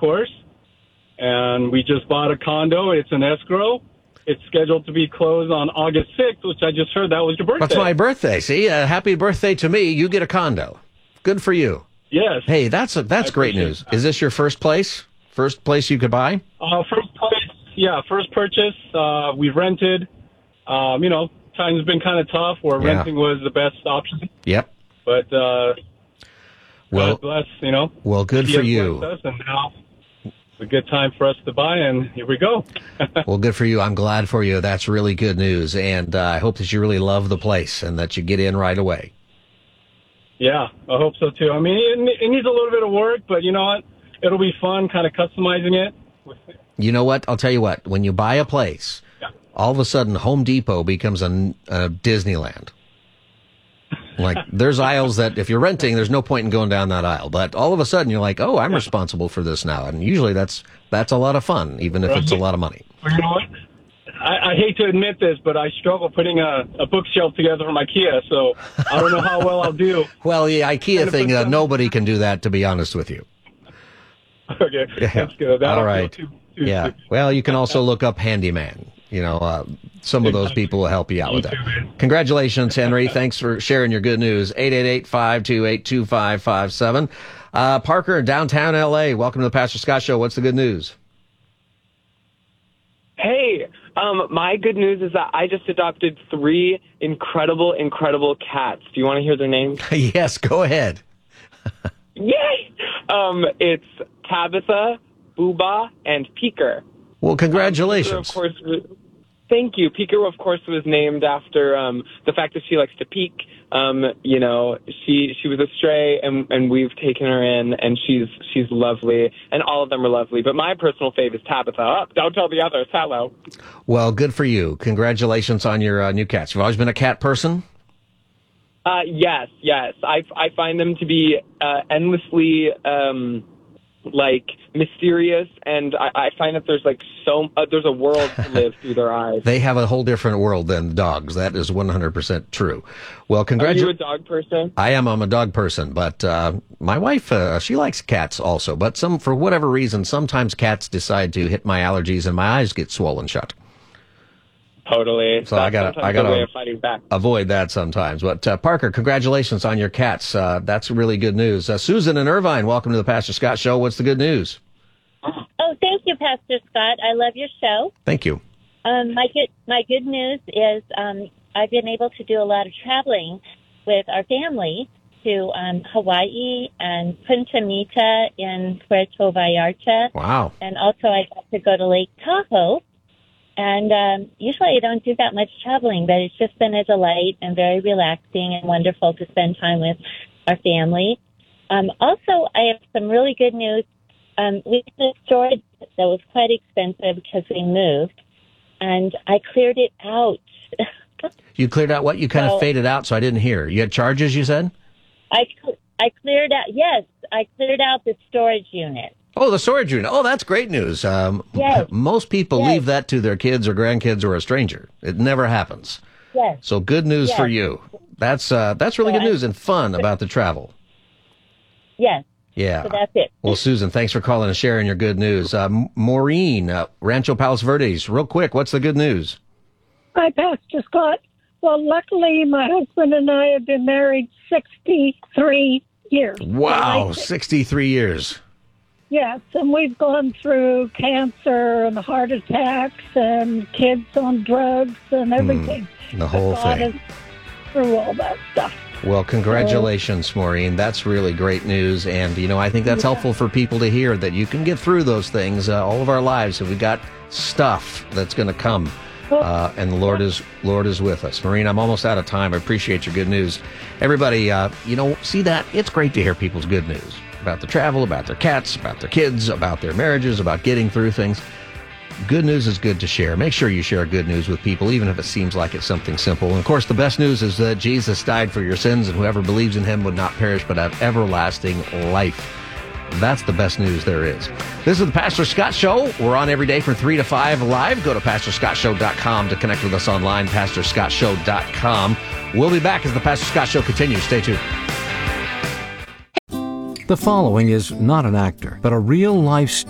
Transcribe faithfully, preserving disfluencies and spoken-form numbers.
course. And we just bought a condo. It's an escrow. It's scheduled to be closed on August sixth, which I just heard that was your birthday. That's my birthday. See, uh, happy birthday to me. You get a condo. Good for you. Yes. Hey, that's a, that's great news. That. Is this your first place? First place you could buy? Uh, first place, yeah, first purchase. Uh, we've rented. Um, you know, times have been kind of tough where yeah. renting was the best option. Yep. But, uh, well, God bless, you know. Well, good for you. Us, and now it's a good time for us to buy, and here we go. Well, good for you. I'm glad for you. That's really good news. And uh, I hope that you really love the place and that you get in right away. Yeah, I hope so, too. I mean, it, it needs a little bit of work, but you know what? It'll be fun kind of customizing it. You know what? I'll tell you what. When you buy a place, yeah. all of a sudden Home Depot becomes a, a Disneyland. Like, there's aisles that if you're renting, there's no point in going down that aisle. But all of a sudden, you're like, oh, I'm yeah. responsible for this now. And usually that's that's a lot of fun, even if right. it's a lot of money. Well, you know what? I, I hate to admit this, but I struggle putting a, a bookshelf together from IKEA, so I don't know how well I'll do. Well, the IKEA thing, uh, nobody can do that, to be honest with you. Okay, yeah. that's good. That'll all right. Too, too yeah. Too. Well, you can also look up Handyman. You know, uh, some of those people will help you out with that. Congratulations, Henry. Thanks for sharing your good news. eight eight eight, five two eight, two five five seven. Uh, Parker, downtown L A. Welcome to the Pastor Scott Show. What's the good news? Hey, um, my good news is that I just adopted three incredible, incredible cats. Do you want to hear their names? Yes, go ahead. Yay! Um, it's Tabitha, Booba, and Peeker. Well, congratulations. Um, Peeker, of course, thank you. Peeker, of course, was named after um, the fact that she likes to peek. Um, you know, she she was a stray, and, and we've taken her in, and she's she's lovely, and all of them are lovely. But my personal fave is Tabitha. Oh, don't tell the others. Hello. Well, good for you. Congratulations on your uh, new cats. You've always been a cat person? Uh, yes, yes. I, I find them to be uh, endlessly, um, like, mysterious, and I, I find that there's, like, so uh, there's a world to live through their eyes. They have a whole different world than dogs. That is one hundred percent true. Well, congratulations. Are you a dog person? I am. I'm a dog person, but uh, my wife, uh, she likes cats also, but some for whatever reason, sometimes cats decide to hit my allergies and my eyes get swollen shut. Totally. So That's I got I got to avoid that sometimes. But uh, Parker, congratulations on your cats. Uh, that's really good news. Uh, Susan in Irvine, welcome to the Pastor Scott Show. What's the good news? Oh, thank you, Pastor Scott. I love your show. Thank you. Um, my good my good news is um, I've been able to do a lot of traveling with our family to um, Hawaii and Punta Mita in Puerto Vallarta. Wow. And also I got to go to Lake Tahoe. And um, usually I don't do that much traveling, but it's just been a delight and very relaxing and wonderful to spend time with our family. Um, also, I have some really good news. Um, we had a storage that was quite expensive because we moved, and I cleared it out. You cleared out what? You kind so, of faded out, so I didn't hear. You had charges, you said? I, I cleared out, yes, I cleared out the storage unit. Oh, the storage unit. Oh, that's great news. Um, yes. Most people yes. leave that to their kids or grandkids or a stranger. It never happens. Yes. So good news yes. for you. That's uh, that's really so good news and fun about the travel. Yes. Yeah. So that's it. Well, Susan, thanks for calling and sharing your good news. Uh, Maureen, uh, Rancho Palos Verdes, real quick, what's the good news? Hi, Pastor Scott. Well, luckily, my husband and I have been married sixty-three years. Wow, sixty-three years. Yes, and we've gone through cancer and heart attacks and kids on drugs and everything. Mm, the whole God thing. is through all that stuff. Well, congratulations, Maureen. That's really great news. And, you know, I think that's yeah. helpful for people to hear that you can get through those things uh, all of our lives. And we've got stuff that's going to come. Uh, and the Lord is Lord is with us. Maureen, I'm almost out of time. I appreciate your good news. Everybody, uh, you know, see that? It's great to hear people's good news about the travel, about their cats, about their kids, about their marriages, about getting through things. Good news is good to share. Make sure you share good news with people, even if it seems like it's something simple. And, of course, the best news is that Jesus died for your sins, and whoever believes in him would not perish but have everlasting life. That's the best news there is. This is the Pastor Scott Show. We're on every day from three to five live. Go to pastor scott show dot com to connect with us online, pastor scott show dot com. We'll be back as the Pastor Scott Show continues. Stay tuned. The following is not an actor, but a real-life